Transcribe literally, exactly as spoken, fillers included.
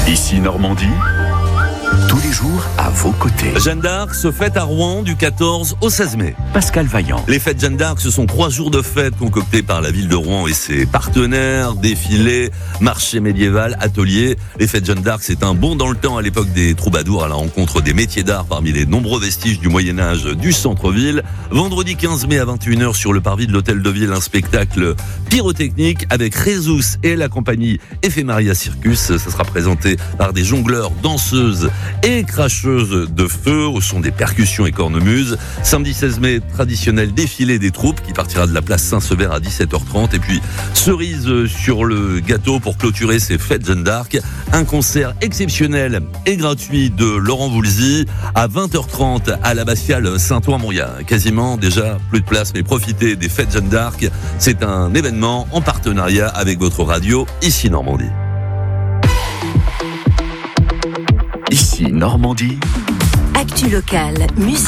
Ici Normandie, tous les jours à vos côtés. Jeanne d'Arc se fête à Rouen du quatorze au seize mai. Pascal Vaillant. Les fêtes Jeanne d'Arc, ce sont trois jours de fêtes concoctés par la ville de Rouen et ses partenaires, défilés, marché médiéval, ateliers. Les fêtes Jeanne d'Arc, c'est un bond dans le temps à l'époque des troubadours à la rencontre des métiers d'art parmi les nombreux vestiges du Moyen-Âge du centre-ville. Vendredi quinze mai à vingt et une heures sur le parvis de l'Hôtel de Ville, un spectacle pyrotechnique avec Résus et la compagnie Ephémaria Circus. Ça sera présenté par des jongleurs, danseuses et cracheuses de feu au son des percussions et cornemuses. Samedi seize mai, traditionnel défilé des troupes qui partira de la place Saint-Sever à dix-sept heures trente. Et puis, cerise sur le gâteau pour clôturer ces fêtes Jeanne d'Arc. Un concert exceptionnel et gratuit de Laurent Voulzy à vingt heures trente à l'abbatiale Saint-Ouen-Mont. Il y a quasiment déjà plus de place, mais profitez des fêtes Jeanne d'Arc. C'est un événement en partenariat avec votre radio, ici Normandie. Ici Normandie. Actu locale, musique.